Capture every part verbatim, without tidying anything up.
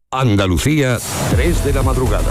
Andalucía, tres de la madrugada.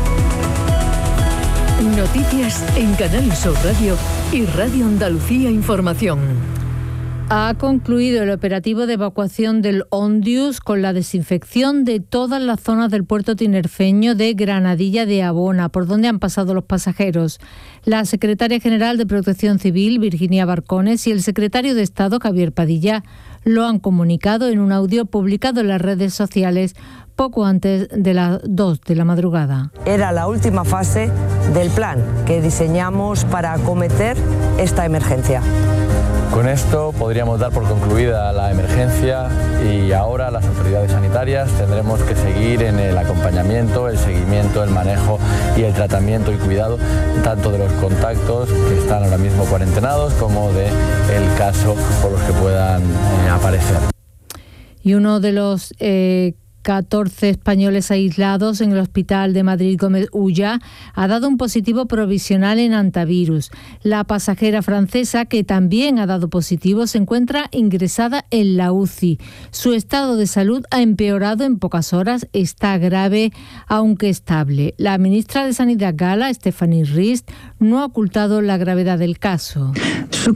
Noticias en Canal Sur Radio y Radio Andalucía Información. Ha concluido el operativo de evacuación del Ondius con la desinfección de todas las zonas del puerto tinerfeño de Granadilla de Abona, por donde han pasado los pasajeros. La secretaria general de Protección Civil, Virginia Barcones, y el secretario de Estado, Javier Padilla, lo han comunicado en un audio publicado en las redes sociales poco antes de las dos de la madrugada. Era la última fase del plan que diseñamos para acometer esta emergencia. Con esto podríamos dar por concluida la emergencia y ahora las autoridades sanitarias tendremos que seguir en el acompañamiento, el seguimiento, el manejo y el tratamiento y cuidado tanto de los contactos que están ahora mismo cuarentenados como de el caso por los que puedan eh, aparecer. Y uno de los eh, catorce españoles aislados en el hospital de Madrid Gómez Ulla ha dado un positivo provisional en antivirus. La pasajera francesa, que también ha dado positivo, se encuentra ingresada en la U C I. Su estado de salud ha empeorado en pocas horas, está grave, aunque estable. La ministra de Sanidad gala, Stephanie Rist, no ha ocultado la gravedad del caso. Lo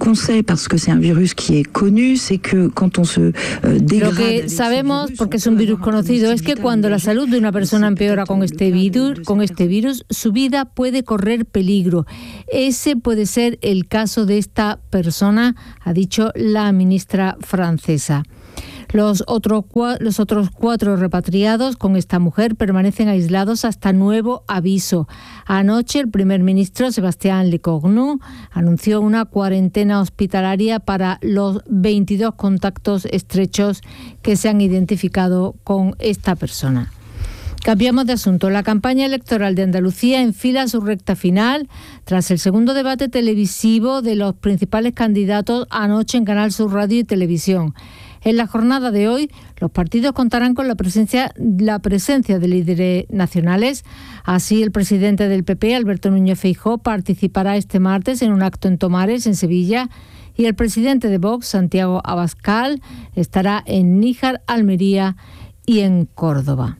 que sabemos, porque es un virus conocido, es que cuando la salud de una persona empeora con este virus, con este virus, su vida puede correr peligro. Ese puede ser el caso de esta persona, ha dicho la ministra francesa. Los otros, los otros cuatro repatriados con esta mujer permanecen aislados hasta nuevo aviso. Anoche el primer ministro Sébastien Lecornu anunció una cuarentena hospitalaria para los veintidós contactos estrechos que se han identificado con esta persona. Cambiamos de asunto. La campaña electoral de Andalucía enfila su recta final tras el segundo debate televisivo de los principales candidatos anoche en Canal Sur Radio y Televisión. En la jornada de hoy, los partidos contarán con la presencia, la presencia de líderes nacionales. Así, el presidente del P P, Alberto Núñez Feijóo, participará este martes en un acto en Tomares, en Sevilla, y el presidente de Vox, Santiago Abascal, estará en Níjar, Almería y en Córdoba.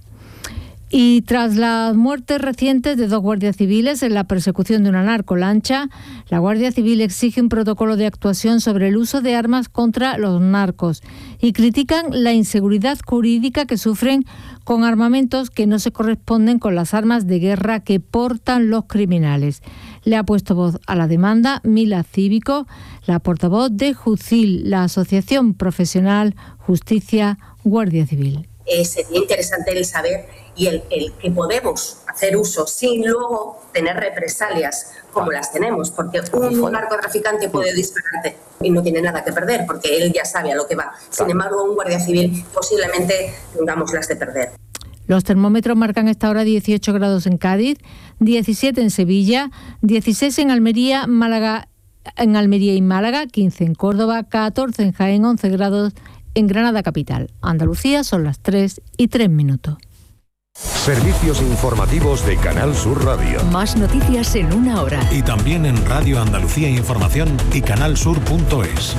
Y tras las muertes recientes de dos guardias civiles en la persecución de una narcolancha, la Guardia Civil exige un protocolo de actuación sobre el uso de armas contra los narcos y critican la inseguridad jurídica que sufren con armamentos que no se corresponden con las armas de guerra que portan los criminales. Le ha puesto voz a la demanda Mila Cívico, la portavoz de JUCIL, la Asociación Profesional Justicia Guardia Civil. Eh, sería interesante el saber y el, el que podemos hacer uso sin luego tener represalias como las tenemos, porque un narcotraficante puede dispararte y no tiene nada que perder porque él ya sabe a lo que va. Sin embargo, un guardia civil posiblemente tengamos las de perder. Los termómetros marcan esta hora dieciocho grados en Cádiz, diecisiete en Sevilla, dieciséis en Almería, Málaga, en Almería y Málaga, quince en Córdoba, catorce en Jaén, once grados en Granada capital. Andalucía son las tres y tres minutos. Servicios informativos de Canal Sur Radio. Más noticias en una hora. Y también en Radio Andalucía Información y canalsur punto es.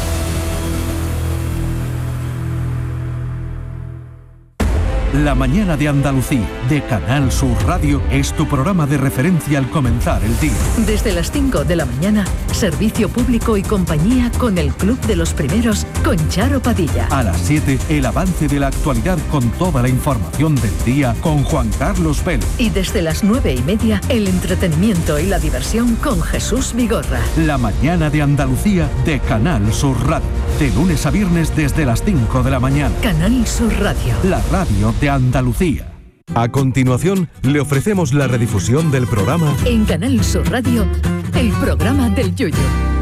La mañana de Andalucía, de Canal Sur Radio, es tu programa de referencia al comenzar el día. Desde las cinco de la mañana, servicio público y compañía con el Club de los Primeros, con Charo Padilla. A las siete, el avance de la actualidad con toda la información del día con Juan Carlos Vélez. Y desde las nueve y media, el entretenimiento y la diversión con Jesús Vigorra. La mañana de Andalucía, de Canal Sur Radio. De lunes a viernes desde las cinco de la mañana. Canal Sur Radio. La radio de Andalucía. A continuación, le ofrecemos la redifusión del programa En Canal Sur Radio, el programa del Yoyo.